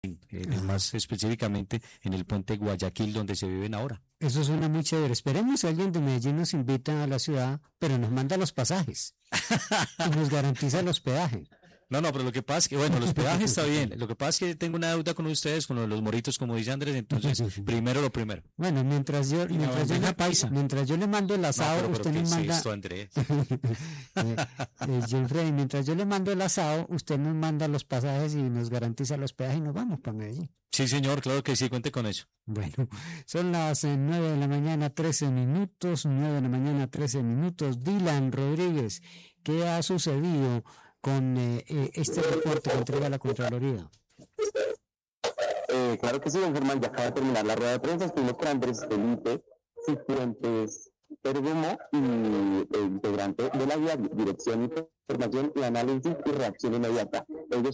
más específicamente en el puente Guayaquil donde se viven ahora. Eso suena muy chévere. Esperemos si alguien de Medellín nos invita a la ciudad, pero nos manda los pasajes y nos garantiza el hospedaje. No, pero lo que pasa es que, bueno, los peajes está bien. Lo que pasa es que tengo una deuda con ustedes, con los moritos, como dice Andrés, entonces, primero lo primero. Bueno, mientras yo le mando el asado, usted nos manda... Esto, Andrés? Jeffrey, mientras yo le mando el asado, usted nos manda los pasajes y nos garantiza el hospedaje y nos vamos para Medellín. Sí, señor, claro que sí, cuente con eso. Bueno, son las 9 de la mañana, 13 minutos, 9 de la mañana, 13 minutos. Dylan Rodríguez, ¿qué ha sucedido con este reporte que entrega la Contraloría? Claro que sí, don Germán, ya acaba de terminar la rueda de prensa. Estuvimos con Andrés Felipe Cifuentes Perdomo, y integrante de la Dirección de Información y Análisis y Reacción Inmediata. Ellos